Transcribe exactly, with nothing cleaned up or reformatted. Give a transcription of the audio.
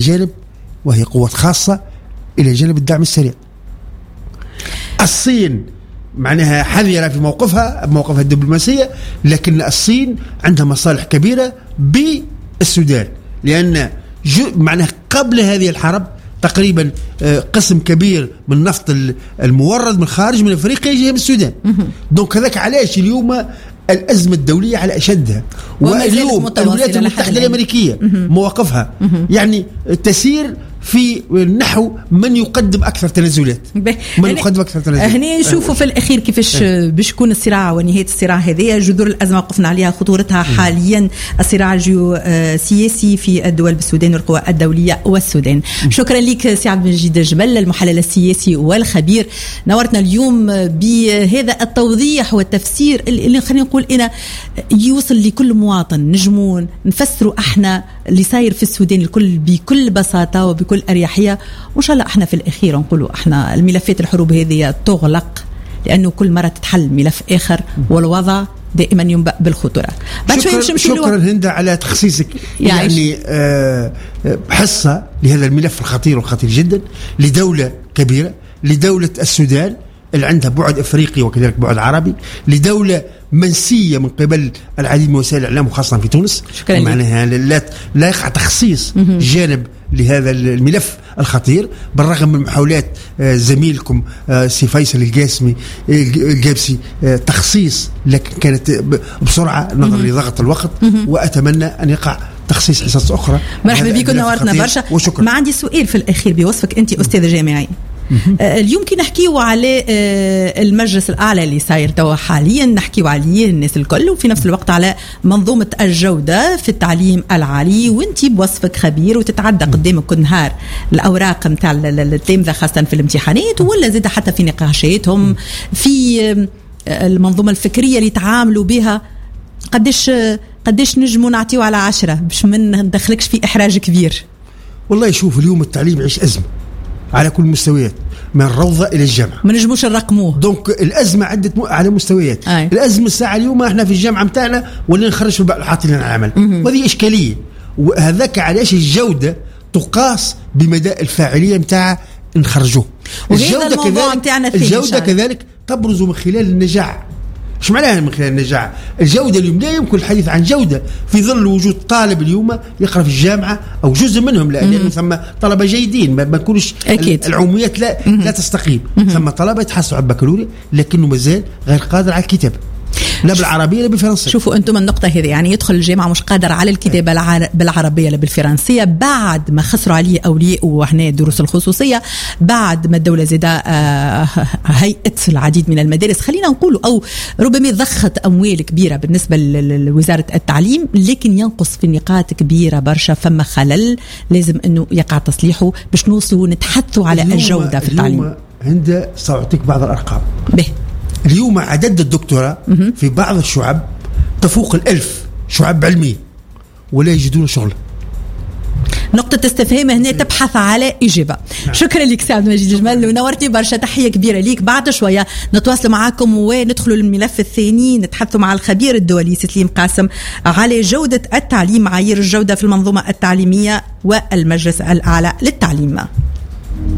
جانب وهي قوة خاصة إلى جانب الدعم السريع. الصين معناها حذرة في موقفها موقفها الدبلوماسية، لكن الصين عندها مصالح كبيرة بالسودان، لأن معناها قبل هذه الحرب تقريبا قسم كبير من النفط المورد من خارج من أفريقيا يجي من السودان. دونك هذاك علاش اليوم الأزمة الدولية على أشدها، واليوم الولايات المتحدة الأمريكية مواقفها يعني تسير في نحو من يقدم أكثر تنازلات من يقدم أكثر تنازلات. هنا نشوفوا في الأخير كيفاش باش يكون الصراع ونهاية الصراع هذه جذور الأزمة وقفنا عليها خطورتها حاليا، الصراع الجيوسياسي في الدول بالسودان والقوى الدولية والسودان. شكرا لك سي عبد المجيد جمل المحلل السياسي والخبير، نورتنا اليوم بهذا التوضيح والتفسير اللي خلينا نقول إنا يوصل لكل مواطن، نجمون نفسروا احنا اللي صاير في السودان الكل بكل بساطة وبكل أريحية، وإن شاء الله احنا في الأخير نقولوا احنا الملفات الحروب هذه تغلق، لأنه كل مرة تتحل ملف آخر والوضع دائما ينبأ بالخطورة. شكرا, شكرا هند على تخصيصك يعني آه حصة لهذا الملف الخطير والخطير جدا لدولة كبيرة، لدولة السودان اللي عندها بعد أفريقي وكذلك بعد عربي، لدولة منسية من قبل العديد من وسائل الإعلام وخاصة في تونس. معناها لا, لا يقع تخصيص جانب لهذا الملف الخطير بالرغم من محاولات زميلكم سي فيصل القاسمي الجابسي تخصيص، لكن كانت بسرعة نظرا لضغط الوقت، وأتمنى أن يقع تخصيص حصص أخرى. مرحبا بكم، نورتنا برشا. ما عندي سؤال في الأخير بوصفك أنت أستاذ جامعي، اليوم كي نحكيو على المجلس الأعلى اللي صاير توا حاليا نحكيو عليه الناس الكل، وفي نفس الوقت على منظومة الجودة في التعليم العالي، وانتي بوصفك خبير وتتعدى قدامك كل نهار الأوراق متاع التلامذة خاصة في الامتحانات ولا زاد حتى في نقاشاتهم في المنظومة الفكرية اللي تعاملوا بها. قديش قديش نجموا نعطيو على عشرة باش من ندخلكش في إحراج كبير؟ والله شوف اليوم التعليم يعيش أزمة على كل المستويات من الروضة إلى الجامعة، ما نجموش نرقموه. دونك الأزمة عدة م... على مستويات. أي. الأزمة الساعة اليوم احنا في الجامعة متاعنا ولا نخرج في الحاطين عن العمل، وهذه إشكالية، وهذاك علاش الجودة تقاس بمدى الفاعلية متاع نخرجوه. الجودة كذلك الجودة كذلك تبرز من خلال النجاح. ايش معناها من خلال النجاح؟ الجودة اليوم لا يمكن الحديث عن جودة في ظل وجود طالب اليوم يقرأ في الجامعة أو جزء منهم، لأن ثم طلبة جيدين ما يكونش العموميات لا مم. لا تستقيم. مم. ثم طلبة يتحصلوا على البكالوريا لكنه مازال غير قادر على الكتابة لا بالعربية لا بالفرنسية. شوفوا أنتم النقطة هذه، يعني يدخل الجامعة مش قادر على الكتابة لا بالعربية لا بالفرنسية بعد ما خسروا عليه أولياء وهنا الدروس الخصوصية، بعد ما الدولة زادة آه هيئت العديد من المدارس خلينا نقولوا، أو ربما ضخت أموال كبيرة بالنسبة لوزارة التعليم، لكن ينقص في نقاط كبيرة برشا، فما خلل لازم أنه يقع تصليحه باش نوصلوا نتحدثوا على الجودة في التعليم. عند سأعطيك بعض الأرقام. به اليوم عدد الدكتوراه في بعض الشعب تفوق الألف شعب علمية ولا يجدون شغل. نقطة استفهام هنا تبحث على إجابة. نعم. شكرا لك سي عبد المجيد جمال ونورتني برشا، تحية كبيرة ليك. بعد شوية نتواصل معاكم وندخلوا للملف الثاني، نتحدثوا مع الخبير الدولي سليم قاسم على جودة التعليم، معايير الجودة في المنظومة التعليمية والمجلس الأعلى للتعليم.